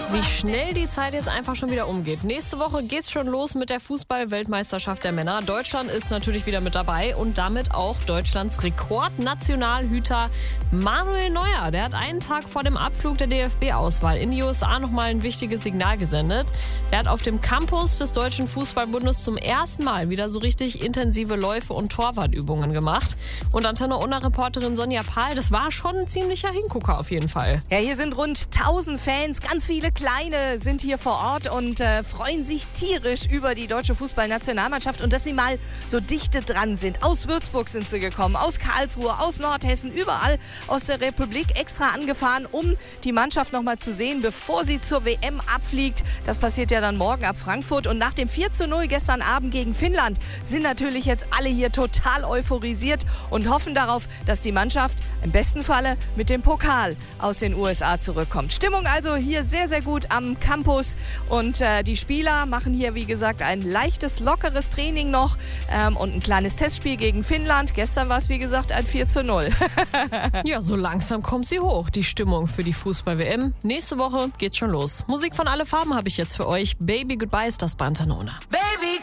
wie schnell die Zeit jetzt einfach schon wieder umgeht. Nächste Woche geht's schon los mit der Fußball-Weltmeisterschaft der Männer. Deutschland ist natürlich wieder mit dabei und damit auch Deutschlands Rekordnationalhüter Manuel Neuer. Der hat einen Tag vor dem Abflug der DFB-Auswahl in die USA nochmal ein wichtiges Signal gesendet. Der hat auf dem Campus des Deutschen Fußballbundes zum ersten Mal wieder so richtig intensive Läufe und Torwartübungen gemacht. Und Antenne-Unna-Reporterin Sonja Pahl, das war schon ein ziemlicher Hingucker auf jeden Fall. Ja, hier sind rund 1000 Fans, ganz viele Kleine sind hier vor Ort und freuen sich tierisch über die deutsche Fußballnationalmannschaft und dass sie mal so dichte dran sind. Aus Würzburg sind sie gekommen, aus Karlsruhe, aus Nordhessen, überall aus der Republik extra angefahren, um die Mannschaft noch mal zu sehen, bevor sie zur WM abfliegt. Das passiert ja dann morgen ab Frankfurt und nach dem 4:0 gestern Abend gegen Finnland sind natürlich jetzt alle hier total euphorisiert und hoffen darauf, dass die Mannschaft im besten Falle mit dem Pokal aus den USA zurückkommt. Stimmung also hier sehr, sehr gut am Campus und die Spieler machen hier, wie gesagt, ein leichtes, lockeres Training noch und ein kleines Testspiel gegen Finnland. Gestern war es, wie gesagt, ein 4:0. Ja, so langsam kommt sie hoch, die Stimmung für die Fußball-WM. Nächste Woche geht's schon los. Musik von Alle Farben habe ich jetzt für euch. Baby Goodbye ist das bei Antenne Unna. Baby